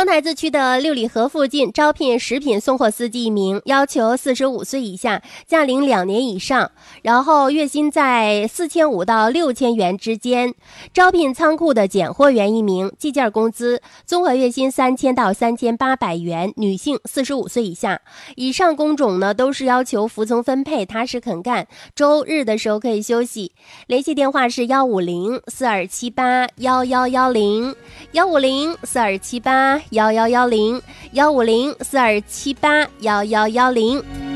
双台子区的六里河附近招聘食品送货司机1名，要求45岁以下，驾龄2年以上，然后月薪在4500到6000元之间。招聘仓库的拣货员1名，计件工资，综合月薪3000到3800元，女性45岁以下。以上工种呢都是要求服从分配，踏实肯干，周日的时候可以休息。联系电话是150-4278-1110 150-4278-1110 150-4278-1110。